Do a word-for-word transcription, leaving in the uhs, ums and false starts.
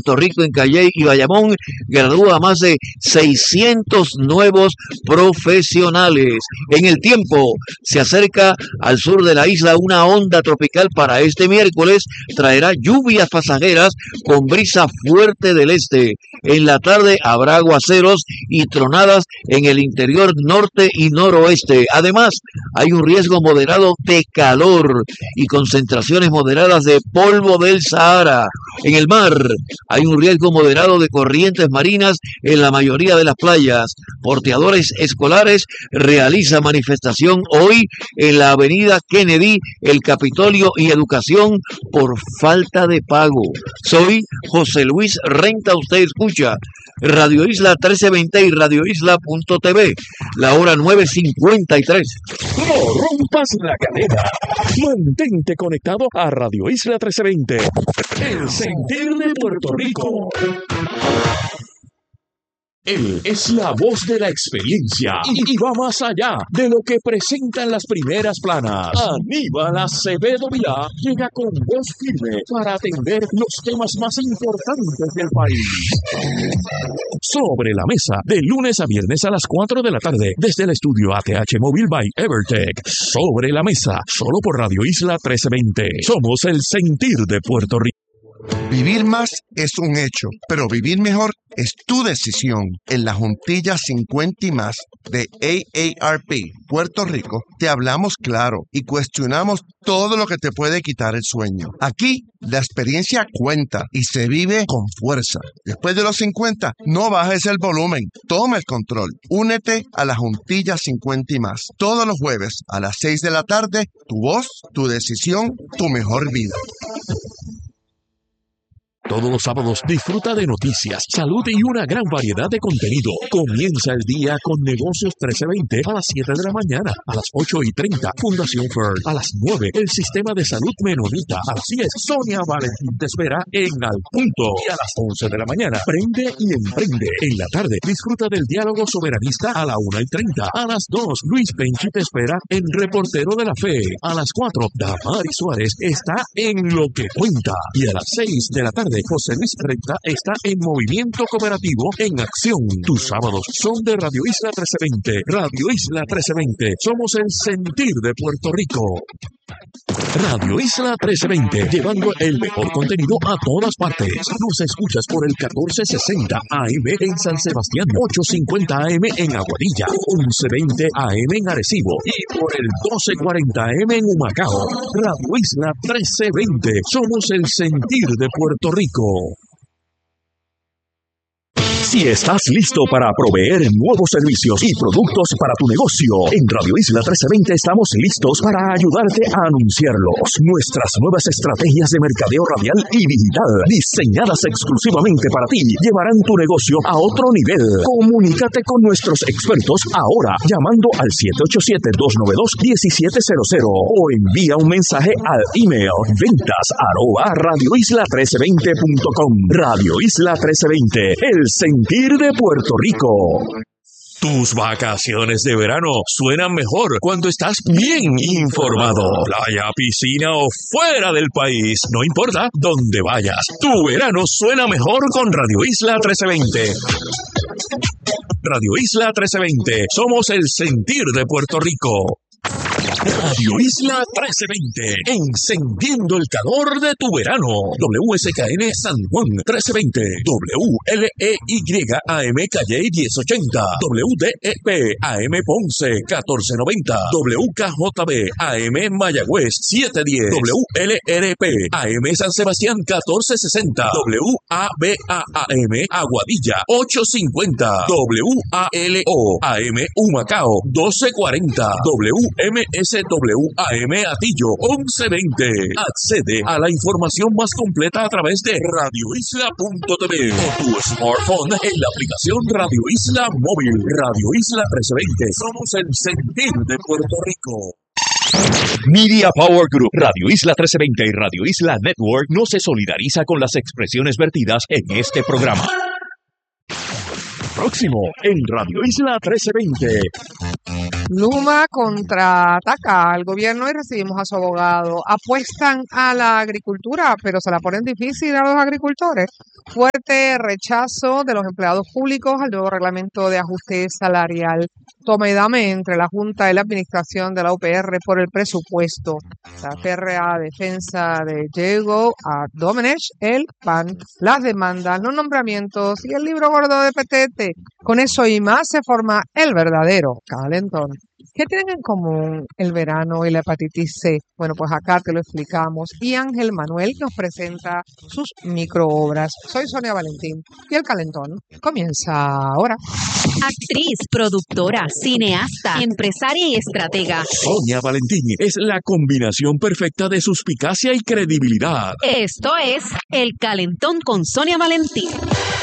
Puerto Rico en Calley y Bayamón gradúa a más de seiscientos nuevos profesionales. En el tiempo, se acerca al sur de la isla una onda tropical para este miércoles. Traerá lluvias pasajeras con brisa fuerte del este. En la tarde habrá aguaceros y tronadas en el interior norte y noroeste. Además, hay un riesgo moderado de calor y concentraciones moderadas de polvo del Sahara. En el mar, hay un riesgo moderado de corrientes marinas en la mayoría de las playas. Porteadores escolares realizan manifestación hoy en la avenida Kennedy, el Capitolio y Educación por falta de pago. Soy José Luis Renta, usted escucha Radio Isla trece veinte y radio isla punto t v. La hora nueve cincuenta y tres. No rompas la cadena. Mantente conectado a Radio Isla trece veinte. El sentir de Puerto Rico. Él es la voz de la experiencia y, y va más allá de lo que presentan las primeras planas. Aníbal Acevedo Vilá llega con voz firme para atender los temas más importantes del país. Sobre la mesa, de lunes a viernes a las cuatro de la tarde, desde el estudio A T H Móvil by Evertech. Sobre la mesa, solo por Radio Isla trece veinte. Somos el sentir de Puerto Rico. Vivir más es un hecho, pero vivir mejor es tu decisión. En la Juntilla cincuenta y más de A A R P Puerto Rico, te hablamos claro y cuestionamos todo lo que te puede quitar el sueño. Aquí, la experiencia cuenta y se vive con fuerza. Después de los cincuenta, no bajes el volumen, toma el control. Únete a la Juntilla cincuenta y más. Todos los jueves a las seis de la tarde, tu voz, tu decisión, tu mejor vida. Todos los sábados disfruta de noticias, salud y una gran variedad de contenido. Comienza el día con Negocios trece veinte a las siete de la mañana, a las ocho y treinta, Fundación Fern, a las nueve, el Sistema de Salud Menonita, a las diez, Sonia Valentín te espera en Al Punto, y a las once de la mañana, Prende y Emprende. En la tarde, disfruta del Diálogo Soberanista a la una y treinta, a las dos, Luis Penchi te espera en Reportero de la Fe, a las cuatro, Damari Suárez está en Lo que Cuenta, y a las seis de la tarde, José Luis Renta está en Movimiento Cooperativo en Acción. Tus sábados son de Radio Isla trece veinte. Radio Isla trece veinte. Somos el sentir de Puerto Rico. Radio Isla trece veinte, llevando el mejor contenido a todas partes. Nos escuchas por el catorce sesenta A M en San Sebastián, ochocientos cincuenta A M en Aguadilla, once veinte A M en Arecibo y por el doce cuarenta A M en Humacao. Radio Isla trece veinte, somos el sentir de Puerto Rico. Si estás listo para proveer nuevos servicios y productos para tu negocio, en Radio Isla trece veinte estamos listos para ayudarte a anunciarlos. Nuestras nuevas estrategias de mercadeo radial y digital, diseñadas exclusivamente para ti, llevarán tu negocio a otro nivel. Comunícate con nuestros expertos ahora, llamando al siete ocho siete, dos nueve dos, uno siete cero cero o envía un mensaje al email ventas arroba radio isla trece veinte punto com. Radio Isla trece veinte, el sentir de Puerto Rico. Tus vacaciones de verano suenan mejor cuando estás bien informado. Playa, piscina o fuera del país, no importa dónde vayas. Tu verano suena mejor con Radio Isla trece veinte. Radio Isla trece veinte, somos el sentir de Puerto Rico. Radio Isla trece veinte, encendiendo el calor de tu verano. W S K N San Juan trece veinte, W L E Y A M Calle diez ochenta, W D E P A M Ponce catorce noventa, W K J B A M Mayagüez setecientos diez, W L R P A M San Sebastián catorce sesenta, W A B A A M Aguadilla ochocientos cincuenta, W A L O A M Humacao doce cuarenta, W M S W A M Atillo once veinte. Accede a la información más completa a través de radio isla punto t v o tu smartphone en la aplicación Radio Isla Móvil. Radio Isla trece veinte. Somos el sentir de Puerto Rico. Media Power Group, Radio Isla trece veinte y Radio Isla Network no se solidariza con las expresiones vertidas en este programa. Próximo en Radio Isla trece veinte. Luma contraataca al gobierno y recibimos a su abogado. Apuestan a la agricultura, pero se la ponen difícil a los agricultores. Fuerte rechazo de los empleados públicos al nuevo reglamento de ajuste salarial. Toma y dame entre la Junta y la Administración de la U P R por el presupuesto. La férrea defensa de Diego a Domenech, el P A N, las demandas, los nombramientos y el libro gordo de Petete. Con eso y más se forma el verdadero calentón. ¿Qué tienen en común el verano y la hepatitis C? Bueno, pues acá te lo explicamos y Ángel Manuel nos presenta sus microobras. Soy Sonia Valentín y el calentón comienza ahora. Actriz, productora, cineasta, empresaria y estratega. Sonia Valentín es la combinación perfecta de suspicacia y credibilidad. Esto es El Calentón con Sonia Valentín.